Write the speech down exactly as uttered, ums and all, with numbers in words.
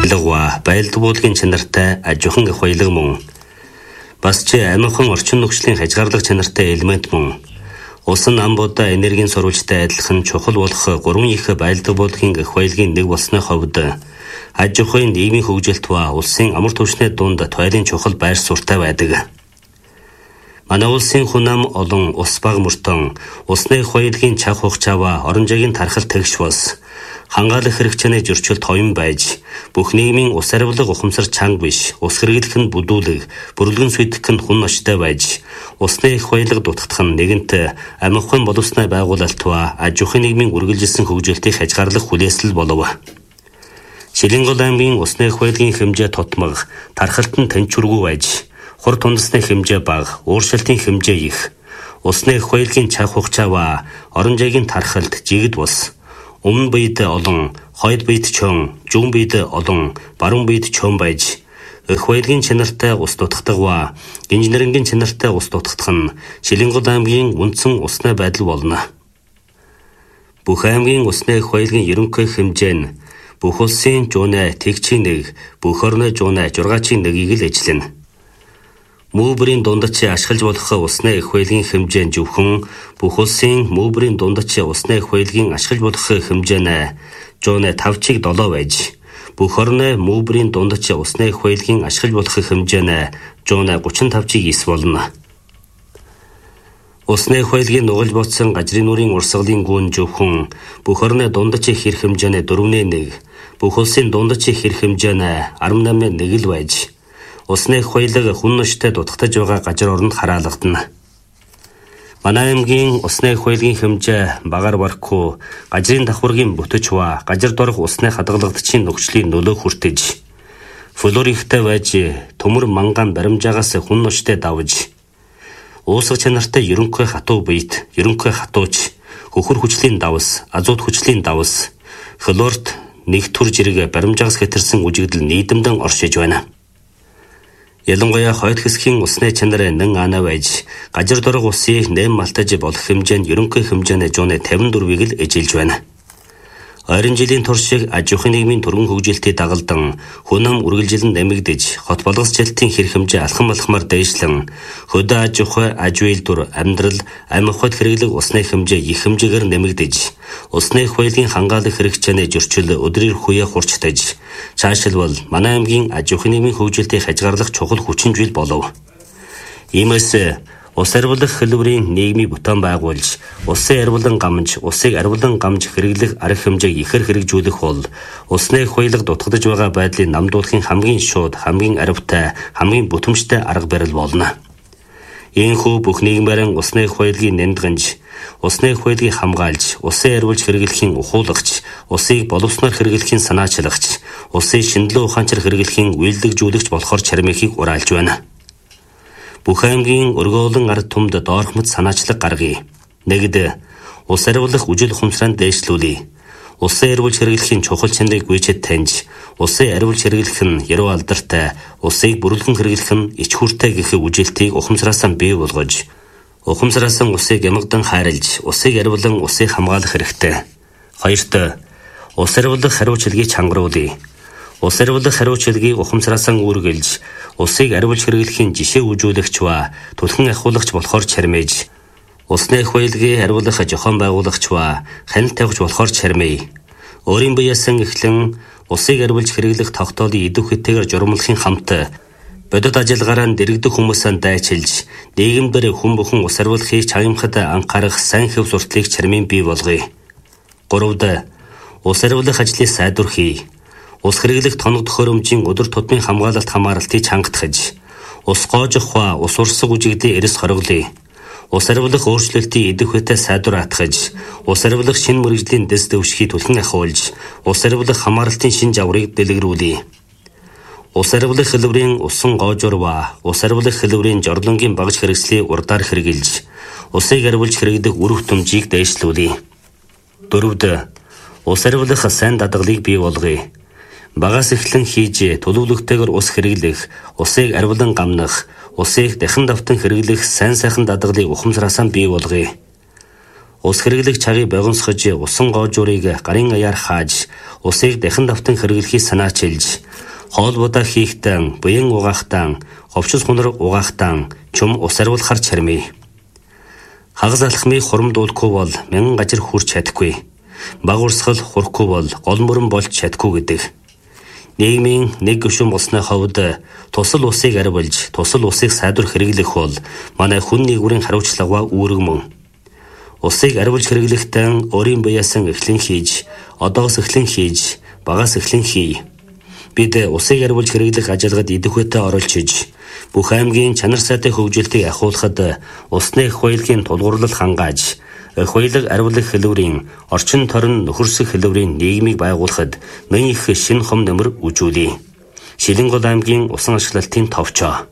Лгва байлд буулгын чанартай ажихан их баялаг мөн. Бас ч амихан орчин нөхцөлийн хязгаарлах чанартай элемент мөн. Усан амбуудаа энергийн сурвалжтай адилхан чухал болох гурван их байлд буулгын их баялагын нэг болсны хувьд ажихын нийгмийн хөгжилт ба улсын амар түвшний дунд тойлын чухал байр суурьтай байдаг. Манай улсын хүнам олон ус баг мөртөн усны их баялагын чаг хугацаава оронжигийн тархал тэгш бас хангаалах хэрэгцээний зөрчилд тоён байж бүх нийгмийн ус арвилга ухамсар чанга биш ус хэрэглэх нь бүдүүлэг бүрлгэн сүйдэх нь хүн ночтой байж усны их баялаг дутагдах нь нэгэнт амихын боловсны байгуулалт ба ажихын нийгмийн үргэлжилсэн хөгжилтийг хязгаарлах хүлээсэл болов. Шилэнгол аймгийн усны их баялагын хэмжээ тутмаг тархалт нь тэнцвэргүй байж хур тундасны хэмжээ бага ууршилтын хэмжээ их усны их баялагын чаг хугацаа ба оронжигийн тархалт жигд бус өмнө бид олон, хойд бид чон, зүүн бид олон, баруун бид чон байж их баялагын чанартай ус дутагдах ба инженерингийн чанартай ус дутагдах нь Шилэнгол аймгийн үндсэн усны байдал болно. Бүх аймгийн усны их баялагын ерөнхий хэмжээ нь бүх улсын жуунай тэгчийн нэг, бүх орны жуунай жургаачийн нэгийг л эзлэнэ. Мөбрийн дундч ашиглаж болох усны их баялагын хэмжээ нь зөвхөн бүх улсын мөбрийн дундч усны их баялагын ашиглаж болох хэмжээ нь жуунай тавчиг долоо байж бүх орны мөбрийн дундч усны их баялагын ашиглаж болох хэмжээ нь жуунай гучин тавчиг ис болно. Усны их баялагын нугалж ботсон гажрын нүрийн урсгалын гүн зөвхөн бүх орны дундч хэр хэмжээ нь дөрвөн нэг, бүх улсын дундч хэр хэмжээ нь арван намын нэг л байж усны их баялаг хүн ночтой дутагдж байгаа газар оронд хараалгадана. Манай аймгийн усны их баялагын хэмжээ багаар барахгүй гажрын давхаргийн бүтэж ба газар дорох усны хадгалагчийн нөхцөлийн нөлөө хүртэж флор ихтэй байж төмөр манган баримжаагаас хүн ночтой давж уусга чанартай ерөнхий хатуу биет ерөнхий хатууч хөхөр хүчлийн давс азот хүчлийн давс флорт нэг төр жирэг баримжаагаас хэтэрсэн үжигдэл нийдэмдэн оршиж байна. Ялангуяа хойд хэсгийн усны чанар нэн ана байж газар дорох усыг нэм малтаж болох хэмжээнд ерөнхий хэмжээний жууны тавин дөрвийг л эжилж байна. Ойрын жилийн туршиг ажихын нийгмийн түргэн хөгжилтийн дагалдан хүнам үргэлжилэн нэмэгдэж хот болгосчлтын хэр хэмжээ алхам алхмаар дээшлэн хөдөө ажихуй ажвэлдүр амьдрал амихад хэрэглэг усны хэмжээ их хэмжээгээр нэмэгдэж усны их баялагын хангаалах хэрэгцээний зөрчил өдрийн хуяа хурцтаж цаашлбал манай аймгийн ажихын нийгмийн хөгжилтийг хязгаарлах чухал хүчин зүйл болов. Иймээс ус арвилах хэлбэрийн нийгмийн бүтээн байгуулж, усын арвилан гамж, усыг арвилан гамж хэрэглэх арга хэмжээг ихэр хэрэгжүүлэх бол усны их баялаг дутагдж байгаа байдлыг намдуулахын хамгийн шууд, хамгийн аривтай, хамгийн бүтэмжтэй арга барил болно. Ийхүү бүх нийгмийн усны их баялагын нэмдгэнж, усны их баялагыг хамгаалж, усын арвилж хэрэглэхийн ухуулагч, усыг боловсноор хэрэглэхийн санаачлагч, усыг шинжилгээ ухаанчаар хэрэглэхийн үйлдвэрлэгжүүлэгч болохоор чармихийг ураалж байна. Бүх аймгийн өргөөлөн ард түмд доорхмот санаачлаг гаргая. Нэгд ус арвилах үжил ухамсараа дээшлүүлье. Усын арвилж хэрэглэхийн чухал чанарыг гүйцэд таньж, усын арвилж хэрэглэх нь яруу алдартай, усыг бүрэлдэн хэрэглэх нь ич хүртэй гэх үжилтийг ухамсараасаа бий болгож, ухамсараасаа усыг ямагдан хайрлж, усыг арвилан усыг хамгаалах хэрэгтэй. Хоёрт ус арвилах хариуцлагыг чангаруулъя. Ус арвилах хариуцлагыг ухамсараасаа үүргэлж, усыг арвилж хэрэглэхийн жишээ үзүүлэгч ба түлхэн ахиулагч болохоор чармиж, усны их баялагын арвилах зохион байгуулагч ба хяналт тавьж болохоор чармий. Өөрийн биеэсэн эхлэн усыг арвилж хэрэглэх тогтоолын идэв хэтээр журмлахын хамт бодит ажиллагаараа дэрэгдэх хүмүүсээ дайчилж, нийгэмдэр хүн бүхэн ус арвилахыг чагнамхад анхаарах сайн хэв сурталыг чармийн бий болгоё. Гуравд ус арвилах ажлыг сайдвархий. Ус хэрэглэх тоног төхөөрөмжийн өдөр тутмын хамгаалалт хамааралтыг чангатгаж, ус гоожих ба ус урсгал үжигдлийн эрэс хориглоё. Ус арвилах өөрчлөлтийн идэв хэтэ сайдвар атгаж, ус арвилах шинэ мэргэжлийн дэс дэвшгийг түлхэн ахиулж, ус арвилах хамаарлалтын шинэ жаврыг дэлгэрүүлье. Ус арвилах хэлбэрийн усан гоожор ба ус арвилах хэлбэрийн жорлонгийн багж хэрэгслийг урдаар хэрэгжилж, усыг арвилж хэрэглэх үр хөтөмжийг дээшлүүлье. Дөрөвд ус арвилах сайн дадгалыг бий болгоё. Багаас эхлэн хийж төлөвлөгтэйгээр ус хэрэглэх, усыг арвилан гамнах, усыг дахин давтан хэрэглэх сайн сайхан дадгалыг ухамсараасаа бий болгоё. Ус хэрэглэх чагийг богиносгож, усан гоожуурыг гарын аяар хааж, усыг дахин давтан хэрэглэхийг санаачилж, хоолбудаа хийхтэн, буян угаахтан, говчс хунар угаахтан, чум ус ариулахар чармий. Хагас алхмыг хурамдуулахгүй бол мянган гажир хүрч чадахгүй. Баг урсгал хурахгүй бол гол мөрөн болж чадахгүй гэдэг. Нийгмийн нэг гүшүүн болсны хувьд тусал усыг арвилж, тусал усыг сайдвар хэрэглэх бол манай хүн нэгүрийн хариуцлагаа үүрэг мөн. Усыг арвилж хэрэглэхдээ өөрийн биеэсэн эхлэн хийж, одоос эхлэн хийж, багаас эхлэн хий. Бид усыг арвилж хэрэглэх ажилгад идэвхтэй оролцож, бүх аймгийн чанар сайтай хөгжилтийг ахиулахад усны эх баялагын тулгуурлал хангааж, эх баялаг арвилах хэлбэрийн орчин торон нөхөрсөх хэлбэрийн нийгмийг байгуулахад нэн их шинэ хом нөмөр үжүүлье. Шилэнгол аймгийн усан ашиглалтын товчоо.